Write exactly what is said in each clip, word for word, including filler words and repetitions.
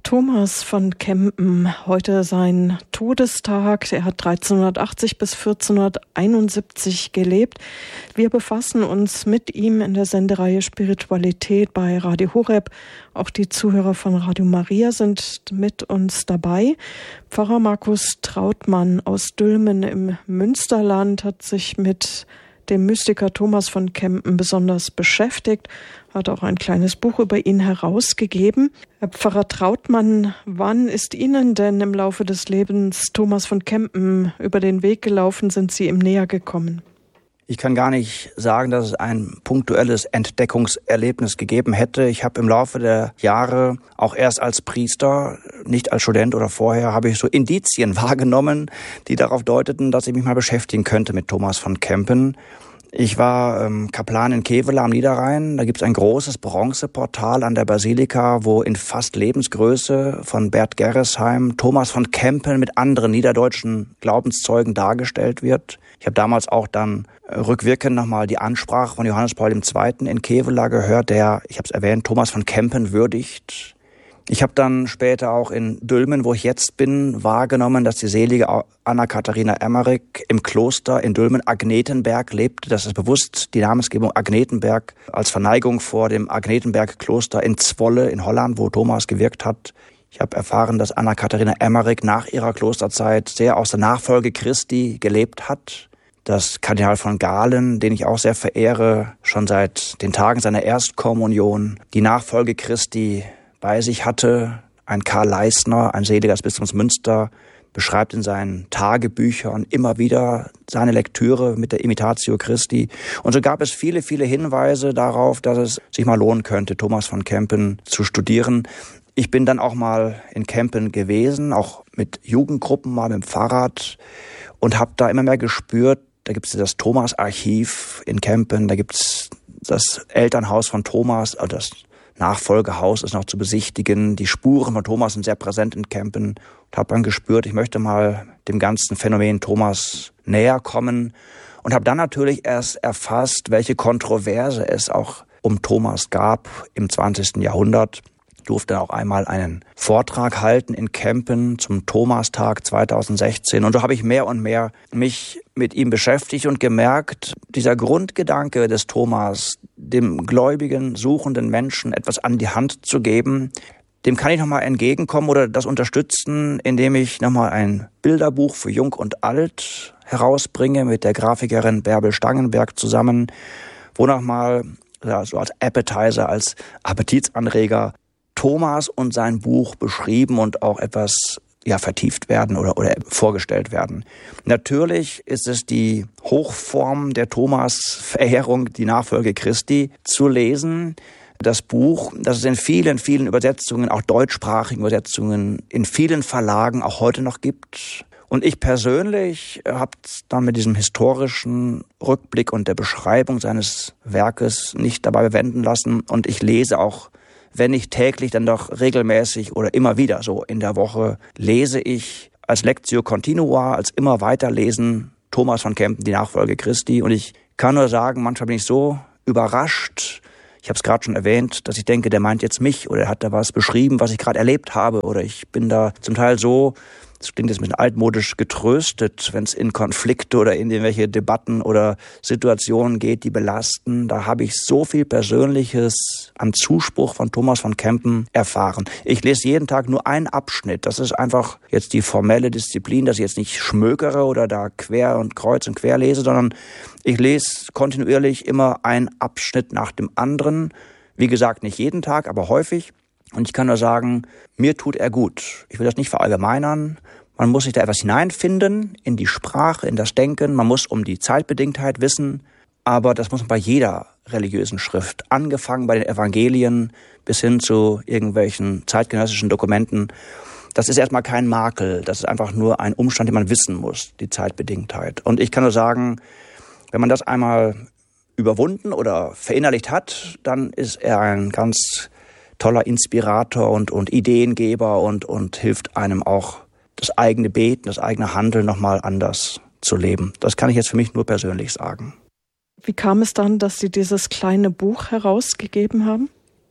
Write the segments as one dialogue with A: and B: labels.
A: Thomas von Kempen, heute sein Todestag. Er hat dreizehnhundertachtzig bis vierzehnhunderteinundsiebzig gelebt. Wir befassen uns mit ihm in der Sendereihe Spiritualität bei Radio Horeb. Auch die Zuhörer von Radio Maria sind mit uns dabei. Pfarrer Markus Trautmann aus Dülmen im Münsterland hat sich mit dem Mystiker Thomas von Kempen besonders beschäftigt, hat auch ein kleines Buch über ihn herausgegeben. Herr Pfarrer Trautmann, wann ist Ihnen denn im Laufe des Lebens Thomas von Kempen über den Weg gelaufen? Sind Sie ihm näher gekommen?
B: Ich kann gar nicht sagen, dass es ein punktuelles Entdeckungserlebnis gegeben hätte. Ich habe im Laufe der Jahre, auch erst als Priester, nicht als Student oder vorher, habe ich so Indizien wahrgenommen, die darauf deuteten, dass ich mich mal beschäftigen könnte mit Thomas von Kempen. Ich war ähm, Kaplan in Kevela am Niederrhein. Da gibt es ein großes Bronzeportal an der Basilika, wo in fast Lebensgröße von Bert Gerresheim Thomas von Kempen mit anderen niederdeutschen Glaubenszeugen dargestellt wird. Ich habe damals auch dann rückwirkend nochmal die Ansprache von Johannes Paul der Zweite in Kevela gehört, der, ich habe es erwähnt, Thomas von Kempen würdigt. Ich habe dann später auch in Dülmen, wo ich jetzt bin, wahrgenommen, dass die selige Anna-Katharina Emmerich im Kloster in Dülmen Agnetenberg lebte. Das ist bewusst die Namensgebung Agnetenberg als Verneigung vor dem Agnetenberg-Kloster in Zwolle in Holland, wo Thomas gewirkt hat. Ich habe erfahren, dass Anna-Katharina Emmerich nach ihrer Klosterzeit sehr aus der Nachfolge Christi gelebt hat. Dass Kardinal von Galen, den ich auch sehr verehre, schon seit den Tagen seiner Erstkommunion die Nachfolge Christi bei sich hatte. Ein Karl Leisner, ein Seliger des Bistums Münster, beschreibt in seinen Tagebüchern immer wieder seine Lektüre mit der Imitatio Christi. Und so gab es viele, viele Hinweise darauf, dass es sich mal lohnen könnte, Thomas von Kempen zu studieren. Ich bin dann auch mal in Kempen gewesen, auch mit Jugendgruppen, mal mit dem Fahrrad, und habe da immer mehr gespürt, da gibt es das Thomas-Archiv in Kempen, da gibt es das Elternhaus von Thomas, also das Nachfolgehaus ist noch zu besichtigen. Die Spuren von Thomas sind sehr präsent in Kempen. Und habe dann gespürt, ich möchte mal dem ganzen Phänomen Thomas näher kommen. Und habe dann natürlich erst erfasst, welche Kontroverse es auch um Thomas gab im zwanzigsten Jahrhundert. Ich durfte auch einmal einen Vortrag halten in Kempen zum Thomastag zweitausendsechzehn. Und so habe ich mehr und mehr mich mit ihm beschäftigt und gemerkt, dieser Grundgedanke des Thomas, dem gläubigen, suchenden Menschen etwas an die Hand zu geben, dem kann ich nochmal entgegenkommen oder das unterstützen, indem ich nochmal ein Bilderbuch für Jung und Alt herausbringe mit der Grafikerin Bärbel Stangenberg zusammen, wo nochmal ja, so als Appetizer, als Appetitsanreger Thomas und sein Buch beschrieben und auch etwas ja vertieft werden oder, oder vorgestellt werden. Natürlich ist es die Hochform der Thomas-Verehrung, die Nachfolge Christi, zu lesen. Das Buch, das es in vielen, vielen Übersetzungen, auch deutschsprachigen Übersetzungen, in vielen Verlagen auch heute noch gibt. Und ich persönlich habe es dann mit diesem historischen Rückblick und der Beschreibung seines Werkes nicht dabei bewenden lassen. Und ich lese auch, wenn nicht täglich, dann doch regelmäßig oder immer wieder so in der Woche, lese ich als Lectio Continua, als immer weiterlesen, Thomas von Kempen, die Nachfolge Christi. Und ich kann nur sagen, manchmal bin ich so überrascht, ich habe es gerade schon erwähnt, dass ich denke, der meint jetzt mich oder er hat da was beschrieben, was ich gerade erlebt habe. Oder ich bin da zum Teil so, das klingt jetzt ein bisschen altmodisch, getröstet, wenn es in Konflikte oder in irgendwelche Debatten oder Situationen geht, die belasten. Da habe ich so viel Persönliches an Zuspruch von Thomas von Kempen erfahren. Ich lese jeden Tag nur einen Abschnitt. Das ist einfach jetzt die formelle Disziplin, dass ich jetzt nicht schmökere oder da quer und kreuz und quer lese, sondern ich lese kontinuierlich immer einen Abschnitt nach dem anderen. Wie gesagt, nicht jeden Tag, aber häufig. Und ich kann nur sagen, mir tut er gut. Ich will das nicht verallgemeinern. Man muss sich da etwas hineinfinden in die Sprache, in das Denken. Man muss um die Zeitbedingtheit wissen. Aber das muss man bei jeder religiösen Schrift, angefangen bei den Evangelien bis hin zu irgendwelchen zeitgenössischen Dokumenten. Das ist erstmal kein Makel. Das ist einfach nur ein Umstand, den man wissen muss, die Zeitbedingtheit. Und ich kann nur sagen, wenn man das einmal überwunden oder verinnerlicht hat, dann ist er ein ganz toller Inspirator und, und Ideengeber und, und hilft einem auch, das eigene Beten, das eigene Handeln nochmal anders zu leben. Das kann ich jetzt für mich nur persönlich sagen.
A: Wie kam es dann, dass Sie dieses kleine Buch herausgegeben haben?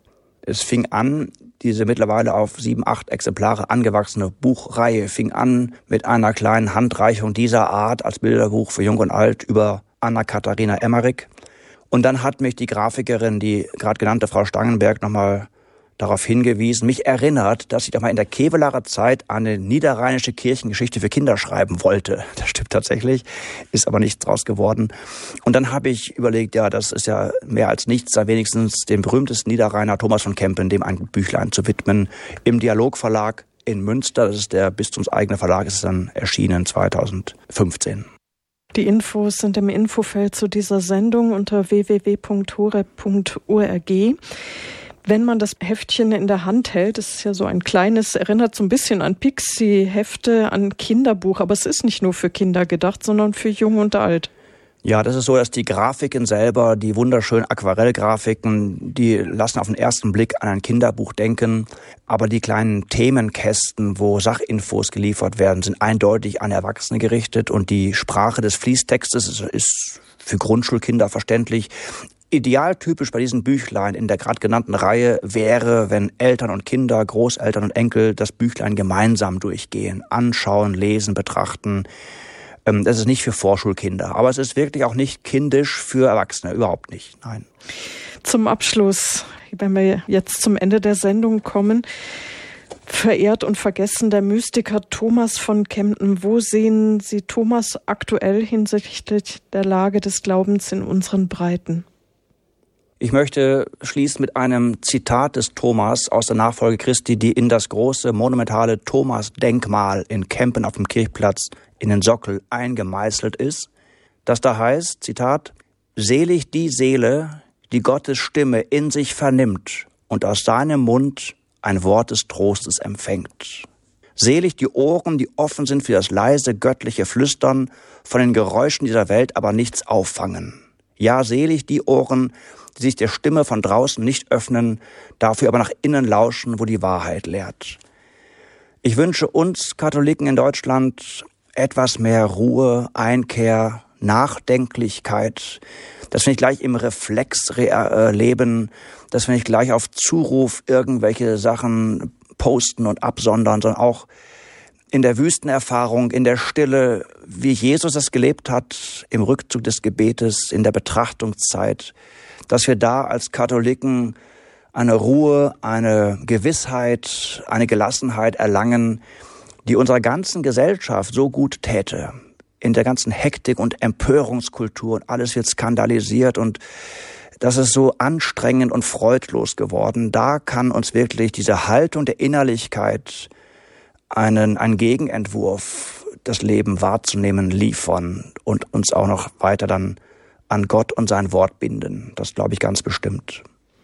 B: Es fing an, diese mittlerweile auf sieben, acht Exemplare angewachsene Buchreihe fing an mit einer kleinen Handreichung dieser Art als Bilderbuch für Jung und Alt über Anna-Katharina Emmerich. Und dann hat mich die Grafikerin, die gerade genannte Frau Stangenberg, nochmal darauf hingewiesen, mich erinnert, dass ich doch mal in der Kevelarer Zeit eine niederrheinische Kirchengeschichte für Kinder schreiben wollte. Das stimmt tatsächlich, ist aber nichts draus geworden. Und dann habe ich überlegt, ja, das ist ja mehr als nichts, da wenigstens dem berühmtesten Niederrheiner Thomas von Kempen, dem ein Büchlein zu widmen, im Dialogverlag in Münster. Das ist der bistumseigene Verlag, ist dann erschienen zweitausendfünfzehn.
A: Die Infos sind im Infofeld zu dieser Sendung unter w w w punkt horeb punkt org. Wenn man das Heftchen in der Hand hält, das ist ja so ein kleines, erinnert so ein bisschen an Pixie-Hefte, an Kinderbuch, aber es ist nicht nur für Kinder gedacht, sondern für Jung und Alt.
B: Ja, das ist so, dass die Grafiken selber, die wunderschönen Aquarellgrafiken, die lassen auf den ersten Blick an ein Kinderbuch denken. Aber die kleinen Themenkästen, wo Sachinfos geliefert werden, sind eindeutig an Erwachsene gerichtet. Und die Sprache des Fließtextes ist, ist für Grundschulkinder verständlich. Idealtypisch bei diesen Büchlein in der gerade genannten Reihe wäre, wenn Eltern und Kinder, Großeltern und Enkel das Büchlein gemeinsam durchgehen, anschauen, lesen, betrachten. Das ist nicht für Vorschulkinder, aber es ist wirklich auch nicht kindisch für Erwachsene, überhaupt nicht, nein.
A: Zum Abschluss, wenn wir jetzt zum Ende der Sendung kommen, verehrt und vergessen der Mystiker Thomas von Kempen. Wo sehen Sie Thomas aktuell hinsichtlich der Lage des Glaubens in unseren Breiten?
B: Ich möchte schließen mit einem Zitat des Thomas aus der Nachfolge Christi, die in das große monumentale Thomas-Denkmal in Kempen auf dem Kirchplatz in den Sockel eingemeißelt ist, das da heißt, Zitat, selig die Seele, die Gottes Stimme in sich vernimmt und aus seinem Mund ein Wort des Trostes empfängt. Selig die Ohren, die offen sind für das leise göttliche Flüstern, von den Geräuschen dieser Welt aber nichts auffangen. Ja, selig die Ohren, die sich der Stimme von draußen nicht öffnen, dafür aber nach innen lauschen, wo die Wahrheit lehrt. Ich wünsche uns Katholiken in Deutschland etwas mehr Ruhe, Einkehr, Nachdenklichkeit, dass wir nicht gleich im Reflex re- leben, dass wir nicht gleich auf Zuruf irgendwelche Sachen posten und absondern, sondern auch in der Wüstenerfahrung, in der Stille, wie Jesus es gelebt hat, im Rückzug des Gebetes, in der Betrachtungszeit, dass wir da als Katholiken eine Ruhe, eine Gewissheit, eine Gelassenheit erlangen, die unserer ganzen Gesellschaft so gut täte. In der ganzen Hektik und Empörungskultur und alles wird skandalisiert und das ist so anstrengend und freudlos geworden. Da kann uns wirklich diese Haltung der Innerlichkeit einen, einen Gegenentwurf, das Leben wahrzunehmen, liefern und uns auch noch weiter dann an Gott und sein Wort binden. Das glaube ich ganz bestimmt.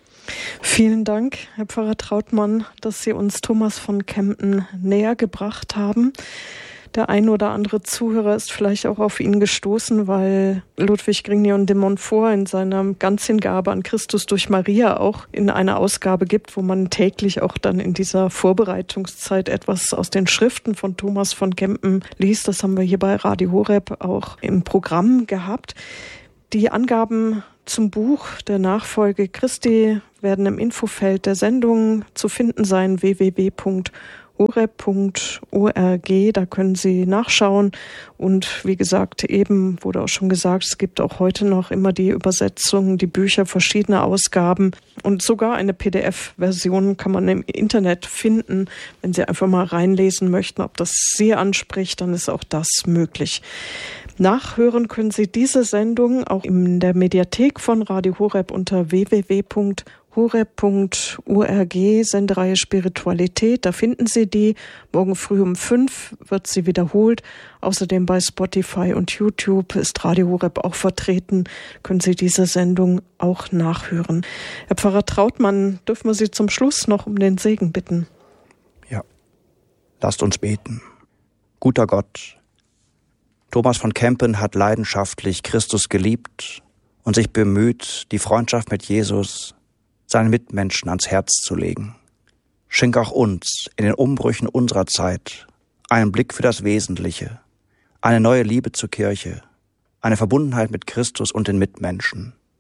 A: Vielen Dank, Herr Pfarrer Trautmann, dass Sie uns Thomas von Kempen näher gebracht haben. Der ein oder andere Zuhörer ist vielleicht auch auf ihn gestoßen, weil Ludwig Grignon de Montfort in seiner Ganzhingabe an Christus durch Maria auch in einer Ausgabe gibt, wo man täglich auch dann in dieser Vorbereitungszeit etwas aus den Schriften von Thomas von Kempen liest. Das haben wir hier bei Radio Horeb auch im Programm gehabt. Die Angaben zum Buch der Nachfolge Christi werden im Infofeld der Sendung zu finden sein, w w w punkt horeb punkt org. Da können Sie nachschauen. Und wie gesagt, eben wurde auch schon gesagt, es gibt auch heute noch immer die Übersetzungen, die Bücher, verschiedene Ausgaben. Und sogar eine P D F-Version kann man im Internet finden. Wenn Sie einfach mal reinlesen möchten, ob das Sie anspricht, dann ist auch das möglich. Nachhören können Sie diese Sendung auch in der Mediathek von Radio Horeb unter w w w punkt horeb punkt org, Sendereihe Spiritualität. Da finden Sie die. Morgen früh um fünf wird sie wiederholt. Außerdem bei Spotify und YouTube ist Radio Horeb auch vertreten. Können Sie diese Sendung auch nachhören. Herr Pfarrer Trautmann, dürfen wir Sie zum Schluss noch um den Segen bitten?
B: Ja, lasst uns beten. Guter Gott, Thomas von Kempen hat leidenschaftlich Christus geliebt und sich bemüht, die Freundschaft mit Jesus seinen Mitmenschen ans Herz zu legen. Schenk auch uns in den Umbrüchen unserer Zeit einen Blick für das Wesentliche, eine neue Liebe zur Kirche, eine Verbundenheit mit Christus und den Mitmenschen,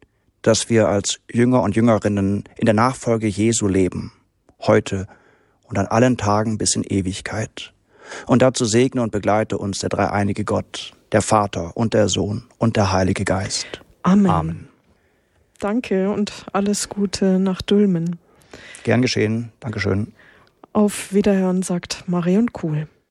B: dass wir als Jünger und Jüngerinnen in der Nachfolge Jesu leben, heute und an allen Tagen bis in Ewigkeit. Und dazu segne und begleite uns der dreieinige Gott, der Vater und der Sohn und der Heilige Geist.
A: Amen.
B: Amen.
A: Danke und alles Gute nach Dülmen.
B: Gern geschehen. Dankeschön.
A: Auf Wiederhören, sagt Marion Kuhl.